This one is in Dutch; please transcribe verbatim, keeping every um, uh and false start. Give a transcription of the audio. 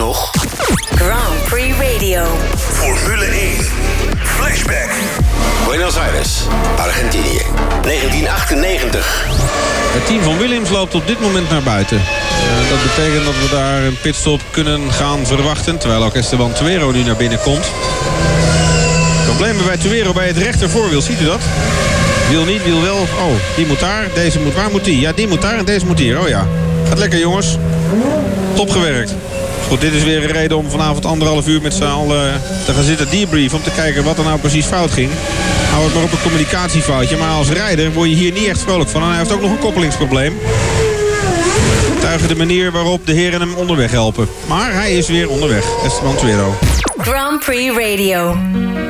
nog? Grand Prix Radio. Formule één. Flashback. Buenos Aires, Argentinië. negentien achtennegentig. Het team van Williams loopt op dit moment naar buiten. Uh, dat betekent dat we daar een pitstop kunnen gaan verwachten. Terwijl ook Esteban Tuero nu naar binnen komt. Problemen bij Tuero bij het rechtervoorwiel. Ziet u dat? Wil niet, wil wel. Oh, die moet daar. Deze moet... Waar moet die? Ja, die moet daar en deze moet hier. Oh ja. Gaat lekker, jongens. Top gewerkt. Goed, dit is weer een reden om vanavond anderhalf uur met z'n allen te gaan zitten debrief. Om te kijken wat er nou precies fout ging. Hou het maar op een communicatiefoutje. Maar als rijder word je hier niet echt vrolijk van. En hij heeft ook nog een koppelingsprobleem. Tuigen de manier waarop de heren hem onderweg helpen. Maar hij is weer onderweg. Esteban Tuero. Grand Prix Radio.